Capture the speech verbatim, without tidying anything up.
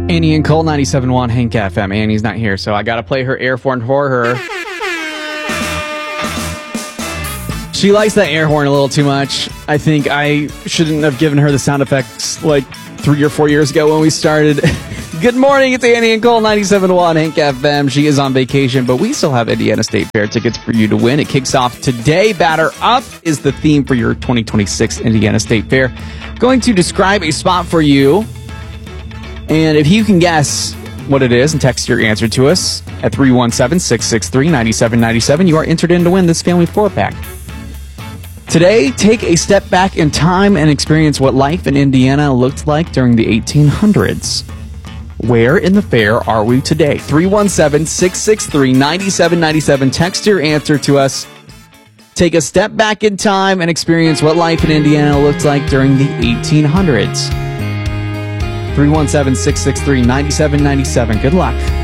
Annie and Cole, ninety-seven point one Hank F M. Annie's not here, so I got to play her air horn for her. She likes that air horn a little too much. I think I shouldn't have given her the sound effects like three or four years ago when we started. Good morning, it's Annie and Cole, ninety-seven point one Hank F M. She is on vacation, but we still have Indiana State Fair tickets for you to win. It kicks off today. Batter Up is the theme for your twenty twenty-six Indiana State Fair. Going to describe a spot for you, and if you can guess what it is and text your answer to us at three one seven, six six three, nine seven nine seven, you are entered in to win this family four-pack. Today, take a step back in time and experience what life in Indiana looked like during the eighteen hundreds. Where in the fair are we today? three one seven, six six three, nine seven nine seven. Text your answer to us. Take a step back in time and experience what life in Indiana looked like during the eighteen hundreds. three one seven, six six three, nine seven nine seven. Good luck.